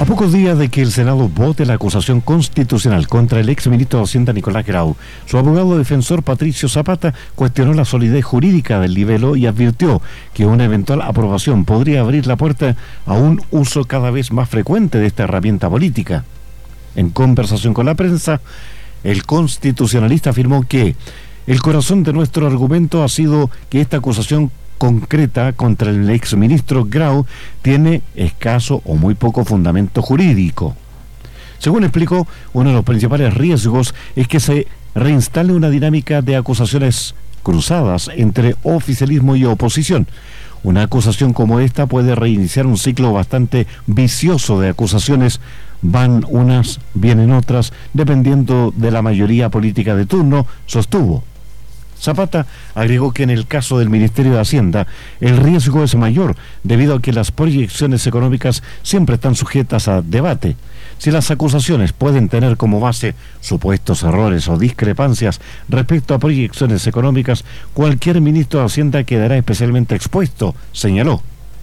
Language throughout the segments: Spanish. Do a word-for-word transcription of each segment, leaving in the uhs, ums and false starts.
A pocos días de que el Senado vote la acusación constitucional contra el exministro de Hacienda Nicolás Grau, su abogado defensor Patricio Zapata cuestionó la solidez jurídica del libelo y advirtió que una eventual aprobación podría abrir la puerta a un uso cada vez más frecuente de esta herramienta política. En conversación con la prensa, el constitucionalista afirmó que el corazón de nuestro argumento ha sido que esta acusación concreta contra el exministro Grau tiene escaso o muy poco fundamento jurídico. Según explicó, uno de los principales riesgos es que se reinstale una dinámica de acusaciones cruzadas entre oficialismo y oposición. Una acusación como esta puede reiniciar un ciclo bastante vicioso de acusaciones. Van unas, vienen otras, dependiendo de la mayoría política de turno, sostuvo. Zapata agregó que en el caso del Ministerio de Hacienda el riesgo es mayor debido a que las proyecciones económicas siempre están sujetas a debate. Si las acusaciones pueden tener como base supuestos errores o discrepancias respecto a proyecciones económicas, cualquier ministro de Hacienda quedará especialmente expuesto, señaló.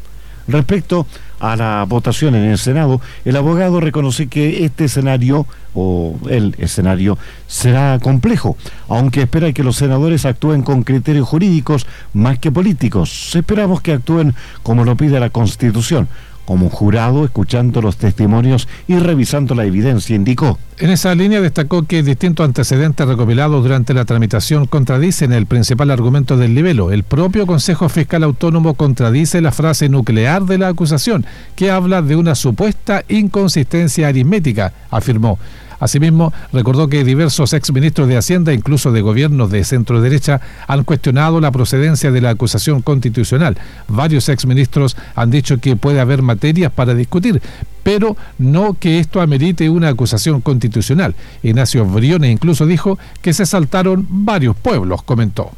Respecto a la votación en el Senado, el abogado reconoce que este escenario, o el escenario, será complejo, aunque espera que los senadores actúen con criterios jurídicos más que políticos. Esperamos que actúen como lo pide la Constitución, como un jurado, escuchando los testimonios y revisando la evidencia, indicó. En esa línea destacó que distintos antecedentes recopilados durante la tramitación contradicen el principal argumento del libelo. El propio Consejo Fiscal Autónomo contradice la frase nuclear de la acusación, que habla de una supuesta inconsistencia aritmética, afirmó. Asimismo, recordó que diversos exministros de Hacienda, incluso de gobiernos de centro derecha, han cuestionado la procedencia de la acusación constitucional. Varios exministros han dicho que puede haber materias para discutir, pero no que esto amerite una acusación constitucional. Ignacio Briones incluso dijo que se saltaron varios pueblos, comentó.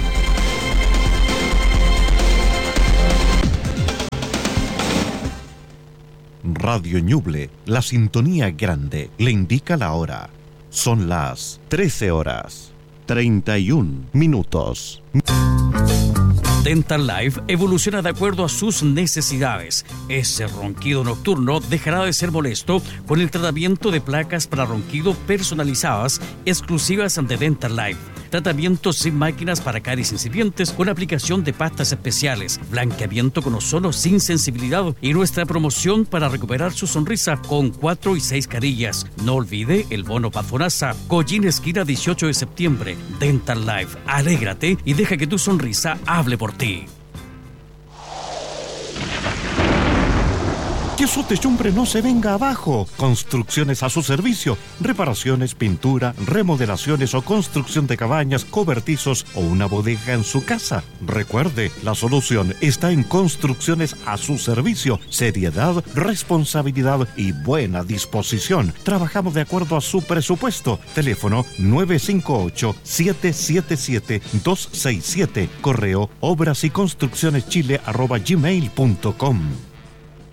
Radio Ñuble, la sintonía grande, le indica la hora. Son las trece horas, treinta y un minutos. Dental Life evoluciona de acuerdo a sus necesidades. Ese ronquido nocturno dejará de ser molesto con el tratamiento de placas para ronquido personalizadas exclusivas de Dental Life. Tratamientos sin máquinas para caries incipientes con aplicación de pastas especiales, blanqueamiento con ozono sin sensibilidad y nuestra promoción para recuperar su sonrisa con cuatro y seis carillas. No olvide el bono Pafonasa, Collín esquina dieciocho de septiembre. Dental Life, alégrate y deja que tu sonrisa hable por ti. Que su techumbre no se venga abajo. Construcciones a su servicio. Reparaciones, pintura, remodelaciones o construcción de cabañas, cobertizos o una bodega en su casa. Recuerde, la solución está en Construcciones a su servicio. Seriedad, responsabilidad y buena disposición. Trabajamos de acuerdo a su presupuesto. Teléfono nueve cinco ocho, siete siete siete, dos seis siete. Correo obras y construcciones chile arroba gmail punto com.